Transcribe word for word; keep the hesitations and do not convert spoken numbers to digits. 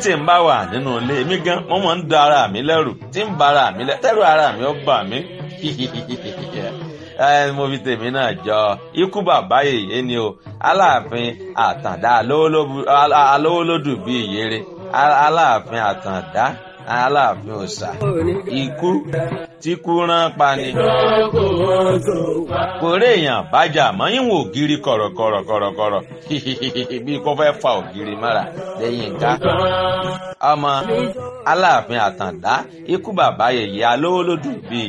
tí n bá wà nínú ilé mi gan mo máa ń da ara mi lẹ́rù tí ń ba ara mi lẹ́rù tẹ́rù ara mi ó bà mí mo fi tèmi náà jọ ikú bàbá yèyé ni o Aláàfin Àtàndá alówólódù bí ìyèrè Aláàfin Àtàndá Aláàfin Òòṣà ikú tí kú rán pa ni kò rí èèyàn bájà mọ́ ìwọ̀n ògiri kọ̀rọ̀kọ̀rọ̀kọ̀rọ̀ bí kò fẹ́ fa ògiri mọ́ra lẹ́yìn ká ọmọ Aláàfin Àtàndá ikú bàbá yèyé alówólódù bí